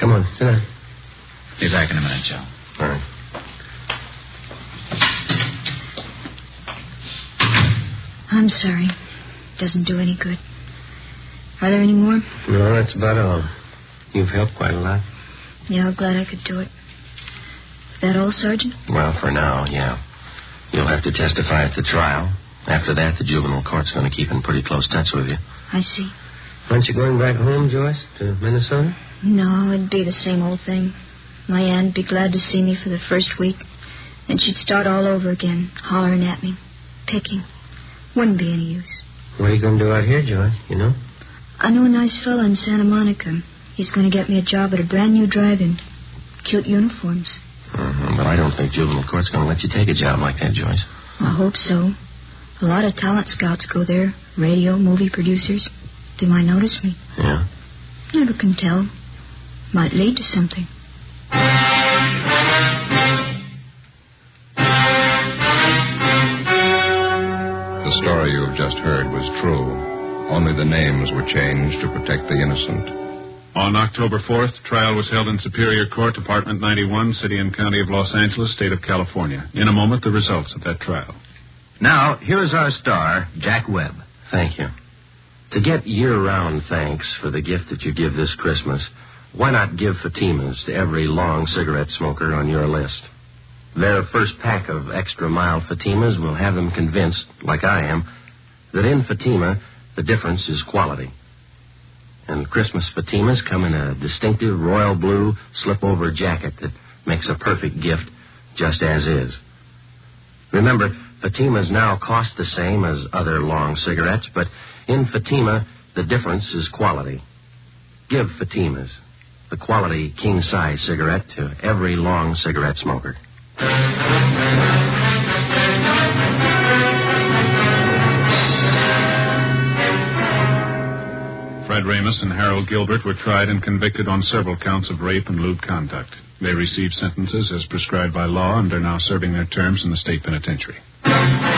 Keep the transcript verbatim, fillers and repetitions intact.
Come on, sit down. Be back in a minute, Joe. All right. I'm sorry. Doesn't do any good. Are there any more? No, that's about all. You've helped quite a lot. Yeah, glad I could do it. Is that all, Sergeant? Well, for now, yeah. You'll have to testify at the trial. After that, the juvenile court's going to keep in pretty close touch with you. I see. Aren't you going back home, Joyce, to Minnesota? No, it'd be the same old thing. My aunt'd be glad to see me for the first week. Then she'd start all over again, hollering at me, picking. Wouldn't be any use. What are you going to do out here, Joyce, you know? I know a nice fella in Santa Monica. He's going to get me a job at a brand new drive-in. Cute uniforms. Uh-huh, but I don't think juvenile court's going to let you take a job like that, Joyce. I hope so. A lot of talent scouts go there. Radio, movie producers. They might notice me. Yeah? Never can tell. Might lead to something. The story you have just heard was true. Only the names were changed to protect the innocent. On October fourth, trial was held in Superior Court, Department ninety-one, City and County of Los Angeles, State of California. In a moment, the results of that trial. Now, here is our star, Jack Webb. Thank you. To get year-round thanks for the gift that you give this Christmas, why not give Fatimas to every long cigarette smoker on your list? Their first pack of extra mild Fatimas will have them convinced, like I am, that in Fatima, the difference is quality. And Christmas Fatimas come in a distinctive royal blue slip-over jacket that makes a perfect gift just as is. Remember, Fatimas now cost the same as other long cigarettes, but in Fatima, the difference is quality. Give Fatimas, the quality king-size cigarette, to every long cigarette smoker. Fred Ramus and Harold Gilbert were tried and convicted on several counts of rape and lewd conduct. They received sentences as prescribed by law and are now serving their terms in the state penitentiary.